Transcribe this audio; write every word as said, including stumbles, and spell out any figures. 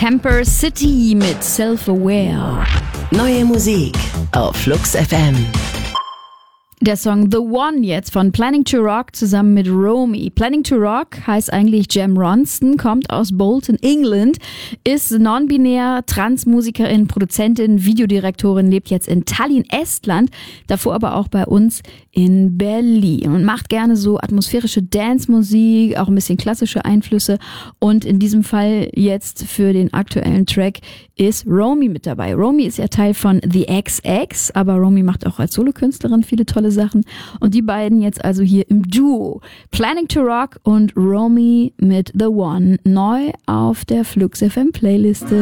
Camper City mit Self-Aware. Neue Musik auf Flux F M. Der Song The One jetzt von Planning to Rock zusammen mit Romy. Planning to Rock heißt eigentlich Jem Ronston, kommt aus Bolton, England, ist non-binär, Transmusikerin, Produzentin, Videodirektorin, lebt jetzt in Tallinn, Estland, davor aber auch bei uns in Berlin und macht gerne so atmosphärische Dance-Musik, auch ein bisschen klassische Einflüsse, und in diesem Fall jetzt für den aktuellen Track ist Romy mit dabei. Romy ist ja Teil von The X X, aber Romy macht auch als Solokünstlerin viele tolle Sachen, und die beiden jetzt also hier im Duo. Planning to Rock und Romy mit The One, neu auf der Flux F M Playliste.